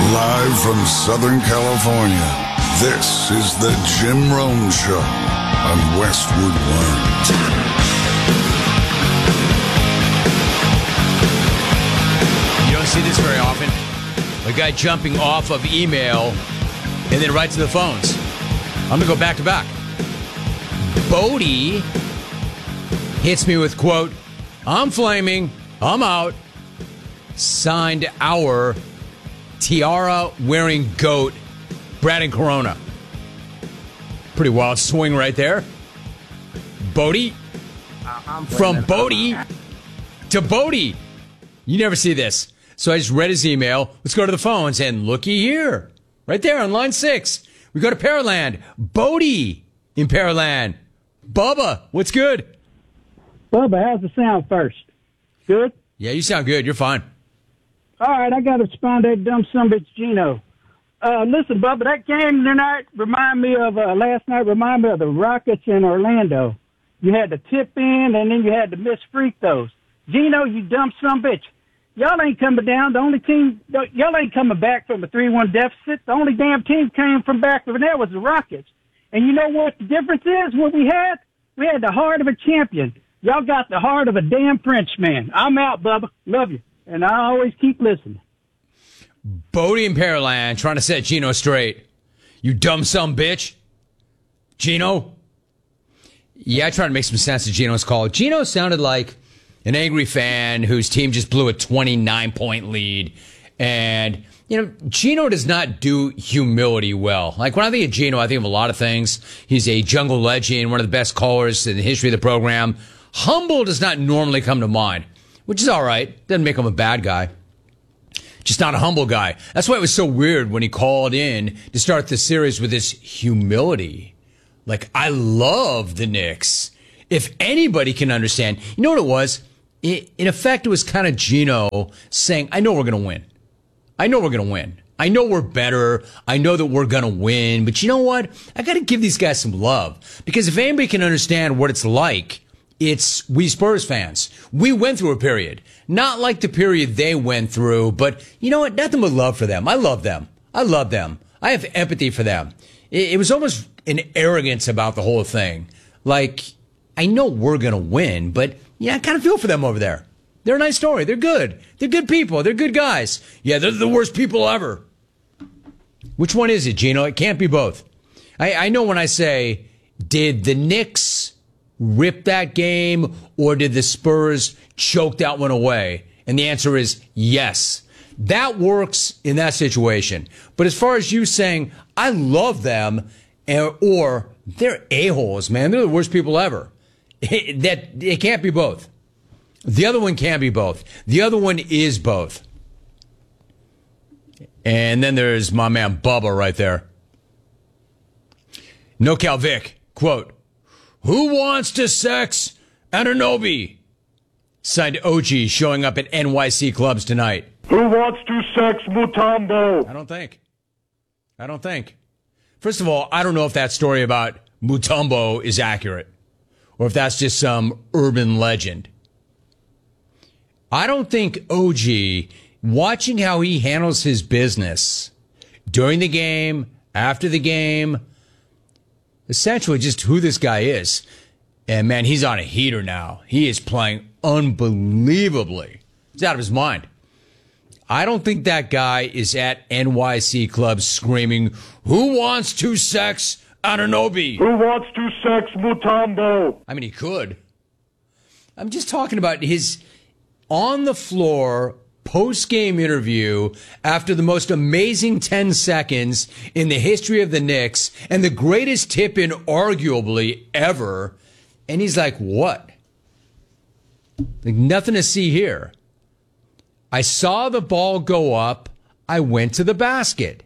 Live from Southern California, this is the Jim Rome Show on Westwood One. You don't see this very often. A guy jumping off of email and then right to the phones. I'm going to go back to back. Bodie hits me with, quote, "I'm flaming, I'm out." Signed our tiara-wearing goat, Brad and Corona. Pretty wild swing right there. Bodie. From Bodie to Bodie. You never see this. So I just read his email. Let's go to the phones, and looky here. Right there on line 6. We go to Pearland. Bodie in Pearland. Bubba, what's good? Bubba, how's the sound first? Good? Yeah, you sound good. You're fine. All right, I got to respond to that dumb sumbitch Gino. Listen, Bubba, that game tonight reminded me of the Rockets in Orlando. You had to tip in, and then you had to miss free throws. Gino, you dumb sumbitch. Y'all ain't coming down. Y'all ain't coming back from a 3-1 deficit. The only damn team came from back from there was the Rockets. And you know what the difference is? What we had? We had the heart of a champion. Y'all got the heart of a damn Frenchman. I'm out, Bubba. Love you. And I always keep listening. Bodie and Pearland trying to set Gino straight. You dumb son bitch. Gino? Yeah, I tried to make some sense of Gino's call. Gino sounded like an angry fan whose team just blew a 29-point lead. And, you know, Gino does not do humility well. Like, when I think of Gino, I think of a lot of things. He's a jungle legend, one of the best callers in the history of the program. Humble does not normally come to mind, which is all right. Doesn't make him a bad guy. Just not a humble guy. That's why it was so weird when he called in to start the series with this humility. Like, I love the Knicks. If anybody can understand, you know what it was? In effect, it was kind of Gino saying, I know we're going to win. I know we're going to win. I know we're better. I know that we're going to win. But you know what? I got to give these guys some love. Because if anybody can understand what it's like, it's we Spurs fans. We went through a period. Not like the period they went through, but you know what? Nothing but love for them. I love them. I love them. I have empathy for them. It was almost an arrogance about the whole thing. Like, I know we're going to win, but yeah, I kind of feel for them over there. They're a nice story. They're good. They're good people. They're good guys. Yeah, they're the worst people ever. Which one is it, Gino? It can't be both. I know when I say, did the Knicks rip that game, or did the Spurs choke that one away? And the answer is yes. That works in that situation. But as far as you saying, I love them, or they're a-holes, man. They're the worst people ever. It can't be both. The other one can be both. The other one is both. And then there's my man Bubba right there. NoCal Vic, quote, "Who wants to sex Anunoby?" Signed OG showing up at NYC clubs tonight. Who wants to sex Mutombo? I don't think. First of all, I don't know if that story about Mutombo is accurate or if that's just some urban legend. I don't think OG, watching how he handles his business during the game, after the game, essentially just who this guy is. And man, he's on a heater now. He is playing unbelievably. He's out of his mind. I don't think that guy is at NYC clubs screaming, "Who wants to sex Anunoby?" Who wants to sex Mutombo? I mean, he could. I'm just talking about his on-the-floor post-game interview after the most amazing 10 seconds in the history of the Knicks and the greatest tip-in arguably ever. And he's like, what? Like, nothing to see here. I saw the ball go up. I went to the basket.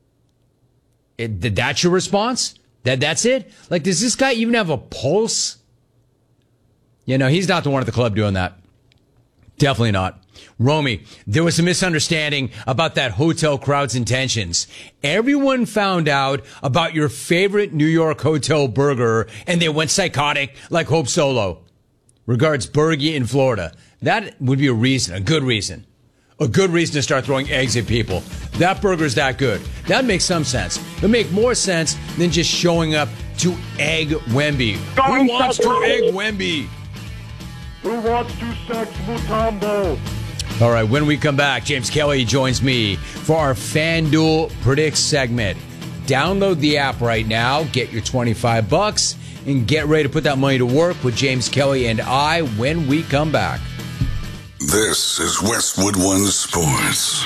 That's your response? That's it? Like, does this guy even have a pulse? You know, he's not the one at the club doing that. Definitely not. Romy, there was a misunderstanding about that hotel crowd's intentions. Everyone found out about your favorite New York hotel burger, and they went psychotic like Hope Solo. Regards, Bergie in Florida. That would be a reason, a good reason. a good reason to start throwing eggs at people. That burger's that good. That makes some sense. It would make more sense than just showing up to egg Wemby. Who wants to egg Wemby? Who wants to sex Mutombo? All right, when we come back, James Kelly joins me for our FanDuel Predicts segment. Download the app right now, get your $25, and get ready to put that money to work with James Kelly and I when we come back. This is Westwood One Sports.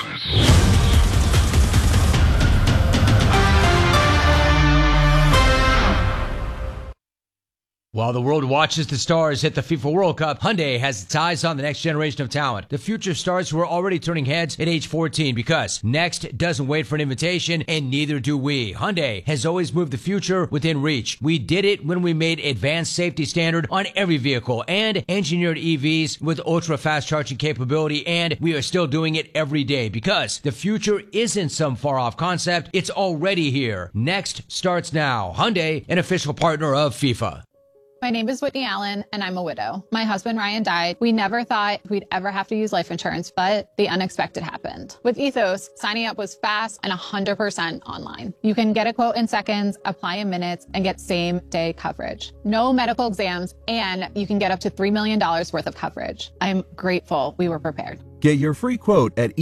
While the world watches the stars hit the FIFA World Cup, Hyundai has its eyes on the next generation of talent. The future stars who are already turning heads at age 14 because next doesn't wait for an invitation, and neither do we. Hyundai has always moved the future within reach. We did it when we made advanced safety standard on every vehicle and engineered EVs with ultra-fast charging capability, and we are still doing it every day because the future isn't some far-off concept. It's already here. Next starts now. Hyundai, an official partner of FIFA. My name is Whitney Allen, and I'm a widow. My husband, Ryan, died. We never thought we'd ever have to use life insurance, but the unexpected happened. With Ethos, signing up was fast and 100% online. You can get a quote in seconds, apply in minutes, and get same-day coverage. No medical exams, and you can get up to $3 million worth of coverage. I'm grateful we were prepared. Get your free quote at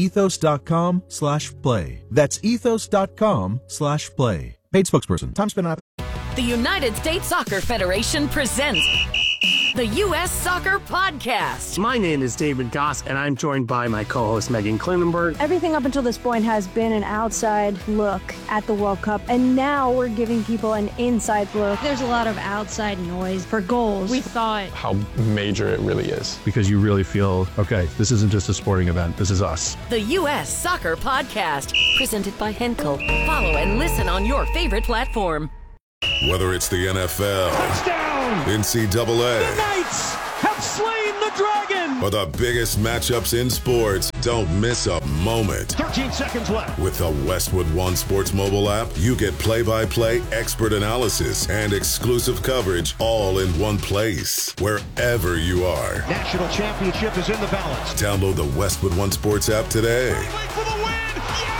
ethos.com/play. That's ethos.com/play. Paid spokesperson. Time spent on. The United States Soccer Federation presents the U.S. Soccer Podcast. My name is David Goss, and I'm joined by my co-host Megan Klinenberg. Everything up until this point has been an outside look at the World Cup, and now we're giving people an inside look. There's a lot of outside noise for goals. We thought how major it really is. Because you really feel, okay, this isn't just a sporting event, this is us. The U.S. Soccer Podcast, presented by Henkel. Follow and listen on your favorite platform. Whether it's the NFL, Touchdown! NCAA, the Knights have slain the dragon, or the biggest matchups in sports, don't miss a moment. 13 seconds left. With the Westwood One Sports mobile app, you get play-by-play expert analysis and exclusive coverage all in one place, wherever you are. National championship is in the balance. Download the Westwood One Sports app today. For the win!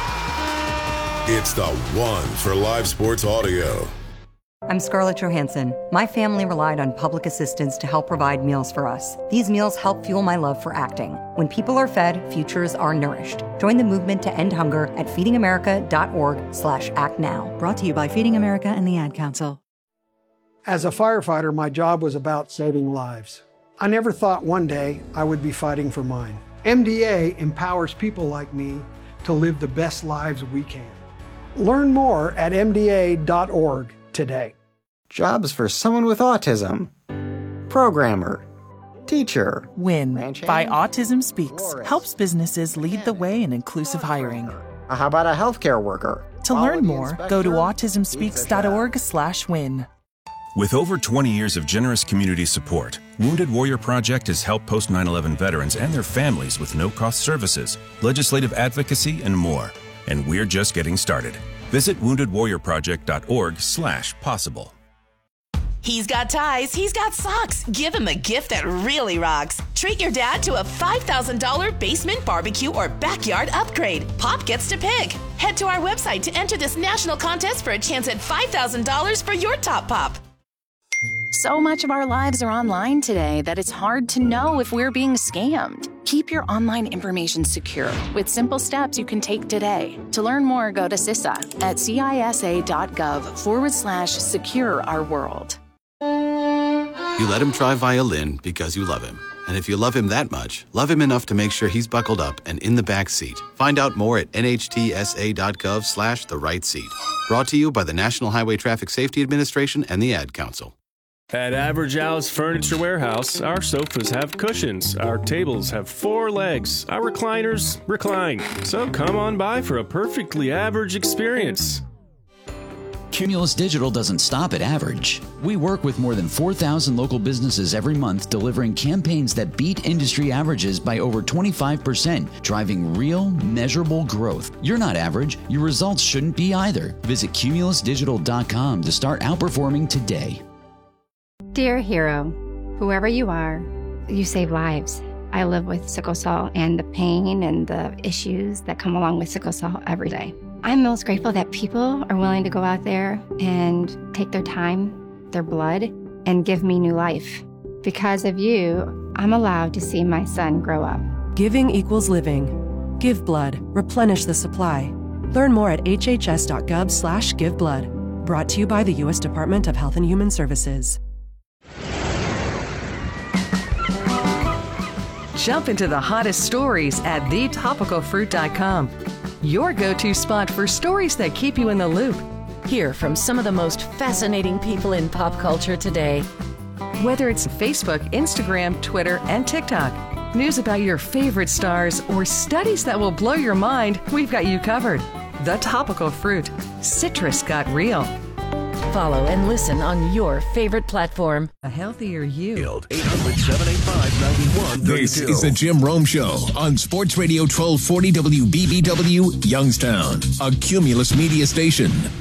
Yeah! It's the one for live sports audio. I'm Scarlett Johansson. My family relied on public assistance to help provide meals for us. These meals help fuel my love for acting. When people are fed, futures are nourished. Join the movement to end hunger at feedingamerica.org/actnow. Brought to you by Feeding America and the Ad Council. As a firefighter, my job was about saving lives. I never thought one day I would be fighting for mine. MDA empowers people like me to live the best lives we can. Learn more at mda.org today. Jobs for someone with autism. Programmer. Teacher. WIN by Autism Speaks helps businesses lead the way in inclusive hiring. How about a healthcare worker? To learn more, go to autismspeaks.org/win. With over 20 years of generous community support, Wounded Warrior Project has helped post 9/11 veterans and their families with no-cost services, legislative advocacy, and more. And we're just getting started. Visit woundedwarriorproject.org/possible. He's got ties, he's got socks. Give him a gift that really rocks. Treat your dad to a $5,000 basement barbecue or backyard upgrade. Pop gets to pick. Head to our website to enter this national contest for a chance at $5,000 for your top pop. So much of our lives are online today that it's hard to know if we're being scammed. Keep your online information secure with simple steps you can take today. To learn more, go to CISA at cisa.gov/secure our world. You let him try violin because you love him. And if you love him that much, love him enough to make sure he's buckled up and in the back seat. Find out more at nhtsa.gov/the-right seat. Brought to you by the National Highway Traffic Safety Administration and the Ad Council. At Average Al's Furniture Warehouse, our sofas have cushions, our tables have 4 legs, our recliners recline. So come on by for a perfectly average experience. Cumulus Digital doesn't stop at average. We work with more than 4,000 local businesses every month, delivering campaigns that beat industry averages by over 25%, driving real, measurable growth. You're not average. Your results shouldn't be either. Visit cumulusdigital.com to start outperforming today. Dear hero, whoever you are, you save lives. I live with sickle cell and the pain and the issues that come along with sickle cell every day. I'm most grateful that people are willing to go out there and take their time, their blood, and give me new life. Because of you, I'm allowed to see my son grow up. Giving equals living. Give blood. Replenish the supply. Learn more at hhs.gov/giveblood. Brought to you by the U.S. Department of Health and Human Services. Jump into the hottest stories at thetopicalfruit.com. Your go-to spot for stories that keep you in the loop. Hear from some of the most fascinating people in pop culture today. Whether it's Facebook, Instagram, Twitter, and TikTok, news about your favorite stars, or studies that will blow your mind, we've got you covered. The Topical Fruit. Citrus got real. Follow and listen on your favorite platform. A healthier you. 800-785-9132. This is the Jim Rome Show on Sports Radio 1240 WBBW, Youngstown, a Cumulus Media station.